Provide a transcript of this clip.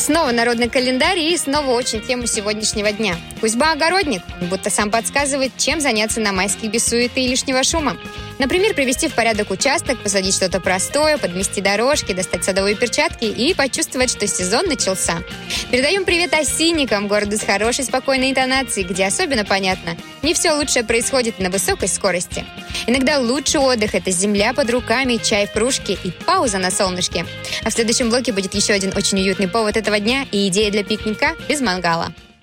Снова народный календарь и снова очень тему сегодняшнего дня. Кузьба-огородник, он будто сам подсказывает, чем заняться на майских без суеты и лишнего шума. Например, привести в порядок участок, посадить что-то простое, подмести дорожки, достать садовые перчатки и почувствовать, что сезон начался. Передаем привет осинникам, городу с хорошей, спокойной интонацией, где особенно понятно, не все лучшее происходит на высокой скорости. Иногда лучший отдых – это земля под руками, чай в кружке и пауза на солнышке. А в следующем блоке будет еще один очень уютный повод этого дня и идея для пикника без мангала.